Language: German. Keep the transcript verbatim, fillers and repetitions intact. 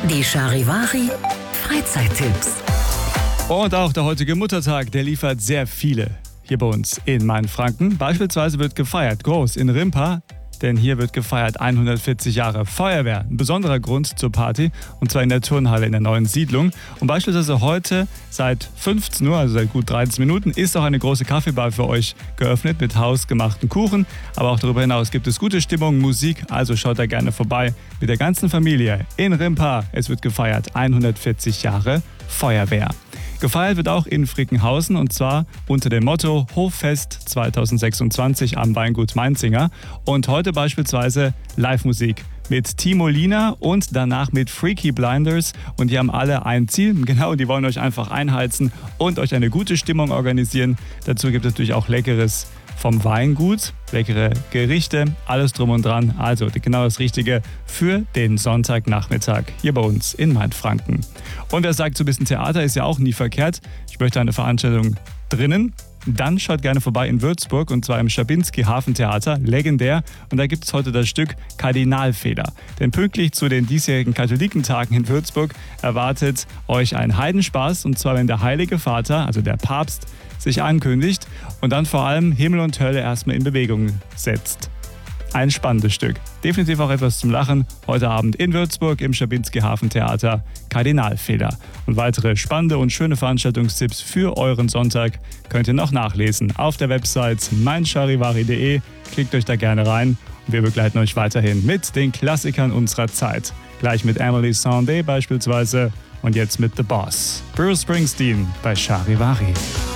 Die Charivari Freizeittipps. Und auch der heutige Muttertag, der liefert sehr viele hier bei uns in Mainfranken. Beispielsweise wird gefeiert, groß in Rimpa, denn hier wird gefeiert hundertvierzig Jahre Feuerwehr. Ein besonderer Grund zur Party, und zwar in der Turnhalle in der neuen Siedlung. Und beispielsweise heute seit fünfzehn Uhr, also seit gut dreizehn Minuten, ist auch eine große Kaffeebar für euch geöffnet mit hausgemachten Kuchen. Aber auch darüber hinaus gibt es gute Stimmung, Musik, also schaut da gerne vorbei mit der ganzen Familie in Rimpa. Es wird gefeiert, hundertvierzig Jahre Feuerwehr. Gefeiert wird auch in Frickenhausen, und zwar unter dem Motto Hoffest zweitausendsechsundzwanzig am Weingut Mainzinger. Und heute beispielsweise Live-Musik mit Timo Lina und danach mit Freaky Blinders. Und die haben alle ein Ziel, genau, die wollen euch einfach einheizen und euch eine gute Stimmung organisieren. Dazu gibt es natürlich auch Leckeres vom Weingut, leckere Gerichte, alles drum und dran. Also genau das Richtige für den Sonntagnachmittag hier bei uns in Mainfranken. Und wer sagt, so ein bisschen Theater ist ja auch nie verkehrt. Ich möchte eine Veranstaltung drinnen. Dann schaut gerne vorbei in Würzburg, und zwar im Schabinski-Hafentheater, legendär. Und da gibt es heute das Stück Kardinalfehler. Denn pünktlich zu den diesjährigen Katholikentagen in Würzburg erwartet euch ein Heidenspaß. Und zwar, wenn der Heilige Vater, also der Papst, sich ankündigt und dann vor allem Himmel und Hölle erstmal in Bewegung setzt. Ein spannendes Stück. Definitiv auch etwas zum Lachen. Heute Abend in Würzburg im Schabinski-Hafentheater Kardinalfehler. Und weitere spannende und schöne Veranstaltungstipps für euren Sonntag könnt ihr noch nachlesen auf der Website mein charivari punkt de. Klickt euch da gerne rein und wir begleiten euch weiterhin mit den Klassikern unserer Zeit. Gleich mit Emily Sandé beispielsweise und jetzt mit The Boss. Bruce Springsteen bei Charivari.